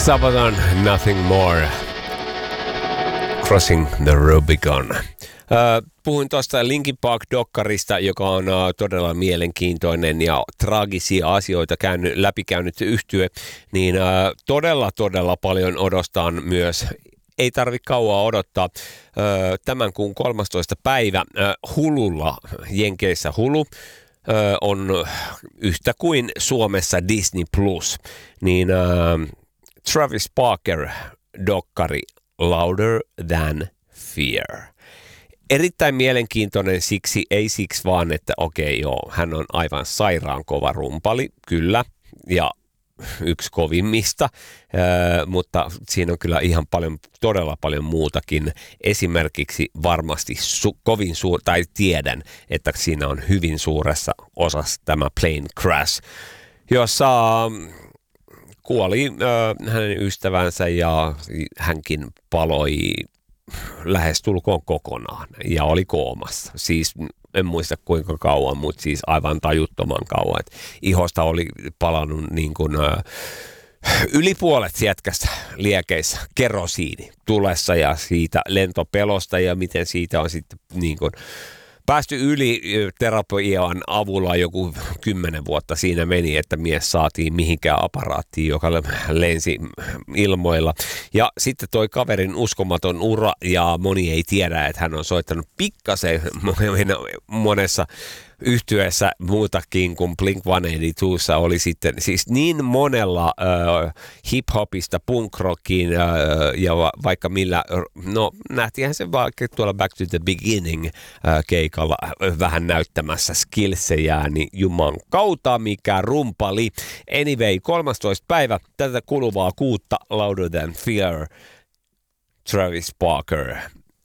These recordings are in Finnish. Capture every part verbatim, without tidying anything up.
Sabaton, Nothing More, Crossing the Rubicon. Uh, puhuin tuosta Linkin Park-dokkarista, joka on uh, todella mielenkiintoinen ja traagisia asioita käynyt, läpikäynyt yhtye, niin uh, todella, todella paljon odostaan myös. Ei tarvitse kauaa odottaa. Uh, tämän kuun kolmastoista päivä uh, Hululla, Jenkeissä Hulu, uh, on yhtä kuin Suomessa Disney Plus, niin uh, Travis Barker-dokkari Louder Than Fear. Erittäin mielenkiintoinen siksi, ei siksi vaan, että okei joo, hän on aivan sairaan kova rumpali, kyllä, ja yksi kovimmista, äh, mutta siinä on kyllä ihan paljon, todella paljon muutakin. Esimerkiksi varmasti su- kovin suur, tai tiedän, että siinä on hyvin suuressa osassa tämä plane crash, jossa kuoli äh, hänen ystävänsä ja hänkin paloi lähestulkoon kokonaan ja oli koomassa. Siis en muista kuinka kauan, mutta siis aivan tajuttoman kauan. Et ihosta oli palannut niin kuin, äh, yli puolet jätkästä liekeissä kerosiini tulessa ja siitä lentopelosta ja miten siitä on sitten niin kuin päästy yli terapian avulla joku kymmenen vuotta siinä meni, että mies saatiin mihinkään aparaattiin, joka lensi ilmoilla. Ja sitten toi kaverin uskomaton ura ja moni ei tiedä, että hän on soittanut pikkasen monessa yhtyeessä muutakin kuin Blink sata kahdeksankymmentäkaksi oli sitten siis niin monella äh, hip-hopista punk-rockiin äh, ja va- vaikka millä, no nähtiinhän se vaikka tuolla Back to the Beginning äh, keikalla vähän näyttämässä skillsejä, niin juman kautta mikä rumpali. Anyway, kolmastoista päivä tätä kuluvaa kuutta Louder Than Fear, Travis Barker.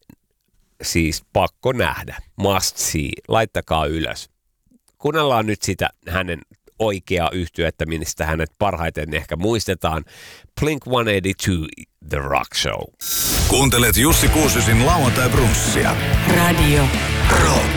Siis pakko nähdä. Must see. Laittakaa ylös. Kuunnellaan nyt sitä hänen oikeaa yhtyettä, mistä hänet parhaiten ehkä muistetaan. Blink sata kahdeksankymmentäkaksi, The Rock Show. Kuuntelet Jussi Kuusisen lauantai-brunssia. Radio Rock.